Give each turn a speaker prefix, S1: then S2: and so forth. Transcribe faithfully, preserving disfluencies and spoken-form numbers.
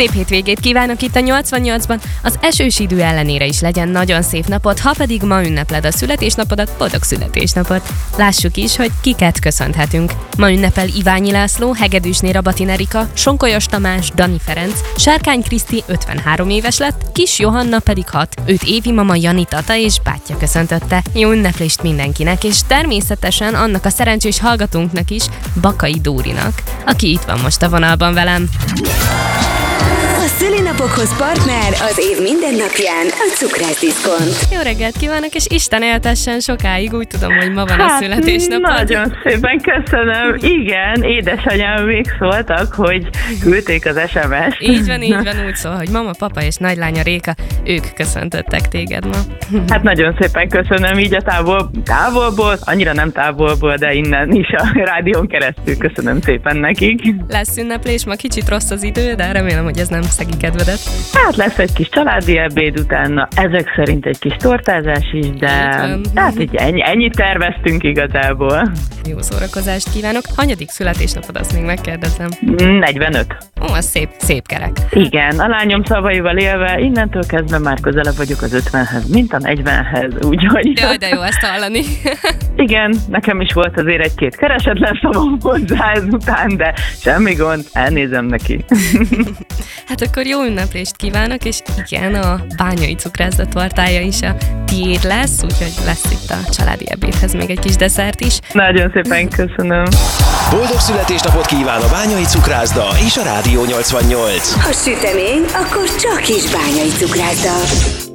S1: Szép hétvégét kívánok itt a nyolcvannyolcban, az esős idő ellenére is legyen nagyon szép napot, ha pedig ma ünnepled a születésnapodat, boldog születésnapot. Lássuk is, hogy kiket köszönhetünk. Ma ünnepel Iványi László, Hegedűsné Rabatin Erika, Sonkolyos Tamás, Dani Ferenc, Sárkány Kriszti ötvenhárom éves lett, Kis Johanna pedig hat. Őt évi mama Jani tata és bátyja köszöntötte. Jó ünneplést mindenkinek, és természetesen annak a szerencsés hallgatónknak is, Bakai Dórinak, aki itt van most a vonalban velem.
S2: A szülinapokhoz partner az év minden napján a Cukrászdiszkont.
S1: Jó reggelt kívánok, és Isten éltessen sokáig, úgy tudom, hogy ma van a
S3: hát,
S1: születésnapod.
S3: Nagyon szépen köszönöm. Igen, édesanyám még szóltak, hogy küldték az es em es-t.
S1: Így van, így van, úgy szól, hogy mama, papa és nagylánya Réka, ők köszöntöttek téged ma.
S3: Hát nagyon szépen köszönöm, így a távol, távolból, annyira nem távolból, de innen is a rádión keresztül köszönöm szépen nekik.
S1: Lesz ünneplés, ma kicsit rossz az idő, de remélem, hogy ez nem szegi kedvedet.
S3: Hát lesz egy kis családi ebéd utána, ezek szerint egy kis tortázás is, de hát így ennyi, ennyit terveztünk igazából.
S1: Jó szórakozást kívánok. Hanyadik születésnapod, azt még megkérdezem?
S3: negyvenöt.
S1: Ó, az szép, szép kerek.
S3: Igen, a lányom szavaival élve, innentől kezdve már közelebb vagyok az ötvenhez, mint a negyvenhez, úgyhogy...
S1: Jaj, de jó ezt hallani.
S3: Igen, nekem is volt azért egy-két keresetlen szavam hozzá ezután, de semmi gond, elnézem neki.
S1: Hát akkor jó ünneplést kívánok, és igen, a bányai cukrászda tortája is a tiéd lesz, úgyhogy lesz itt a családi ebédhez még egy kis desszert is.
S3: Nagyon szépen köszönöm.
S4: Boldog születésnapot kíván a Bányai Cukrászda és a Rádió nyolcvannyolc.
S2: Ha sütemény, akkor csak is Bányai Cukrászda.